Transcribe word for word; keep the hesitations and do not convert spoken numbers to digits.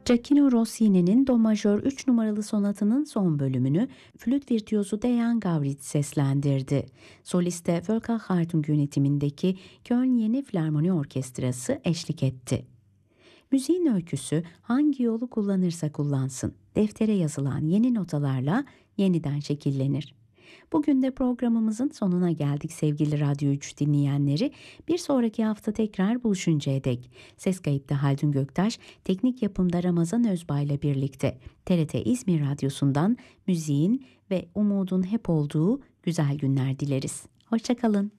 Gioacchino Rossini'nin Do majör üç numaralı sonatının son bölümünü flüt virtüozu Dejan Gavrić seslendirdi. Soliste Volker Hartung yönetimindeki Köln Yeni Filarmoni Orkestrası eşlik etti. Müziğin öyküsü hangi yolu kullanırsa kullansın, deftere yazılan yeni notalarla yeniden şekillenir. Bugün de programımızın sonuna geldik sevgili Radyo üç dinleyenleri. Bir sonraki hafta tekrar buluşuncaya dek. Ses kayıtta Haldun Göktaş, teknik yapımda Ramazan Özbay ile birlikte T R T İzmir Radyosu'ndan müziğin ve umudun hep olduğu güzel günler dileriz. Hoşça kalın.